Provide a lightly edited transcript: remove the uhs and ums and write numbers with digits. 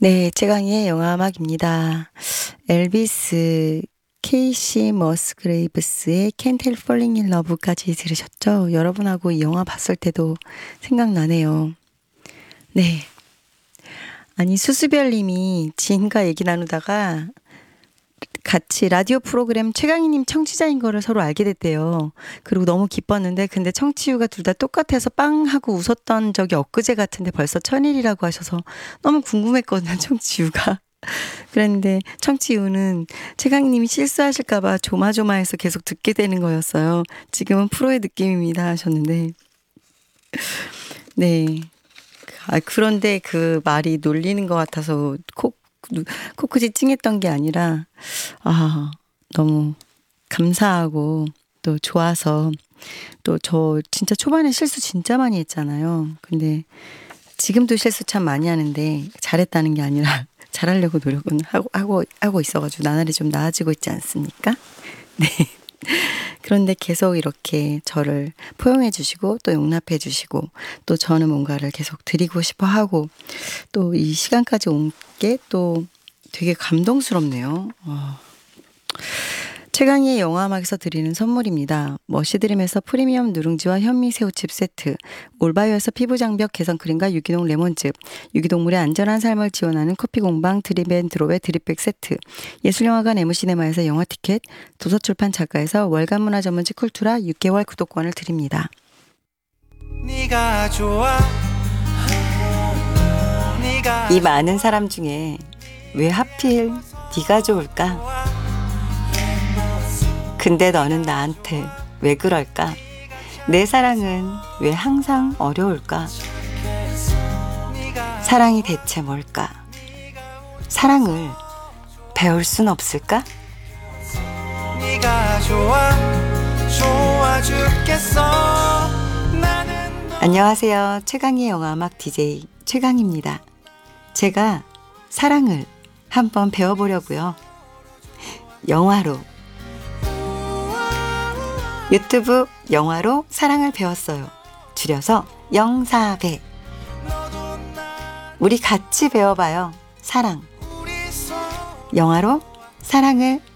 네, 최강희의 영화음악입니다. 엘비스 케이시 머스그레이브스의 Can't Help Falling in Love까지 들으셨죠? 여러분하고 이 영화 봤을 때도 생각나네요. 네. 아니, 수수별님이 지인과 얘기 나누다가 같이 라디오 프로그램 최강희님 청취자인 거를 서로 알게 됐대요. 그리고 너무 기뻤는데 근데 청취율가 둘 다 똑같아서 빵 하고 웃었던 적이 엊그제 같은데 벌써 1000일이라고 하셔서 너무 궁금했거든요, 청취율가. 그랬는데 청취율은 최강희님이 실수하실까봐 조마조마해서 계속 듣게 되는 거였어요. 지금은 프로의 느낌입니다 하셨는데 네. 그런데 그 말이 놀리는 것 같아서 코끝이 찡했던 게 아니라 너무 감사하고 또 좋아서 또 저 진짜 초반에 실수 진짜 많이 했잖아요. 근데 지금도 실수 참 많이 하는데 잘했다는 게 아니라 잘하려고 노력은 하고 있어가지고 나날이 좀 나아지고 있지 않습니까? 네. 그런데 계속 이렇게 저를 포용해 주시고 또 용납해 주시고 또 저는 뭔가를 계속 드리고 싶어 하고 또 이 시간까지 온 게 또 되게 감동스럽네요. 최강희의 영화음악에서 드리는 선물입니다. 머시드림에서 프리미엄 누룽지와 현미새우칩 세트, 올바이어에서 피부장벽 개선크림과 유기농 레몬즙, 유기동물의 안전한 삶을 지원하는 커피공방 드립앤드롭의 드립백 세트, 예술영화관 에무시네마에서 영화티켓, 도서출판 작가에서 월간 문화 전문지 쿨투라 6개월 구독권을 드립니다. 네가 좋아. 이 많은 사람 중에 왜 하필 네가 좋을까? 근데 너는 나한테 왜 그럴까? 내 사랑은 왜 항상 어려울까? 사랑이 대체 뭘까? 사랑을 배울 순 없을까? 안녕하세요. 최강희의 영화음악 DJ 최강희입니다. 제가 사랑을 한번 배워보려고요. 영화로 유튜브 영화로 사랑을 배웠어요. 줄여서 영사배. 우리 같이 배워봐요. 사랑. 영화로 사랑을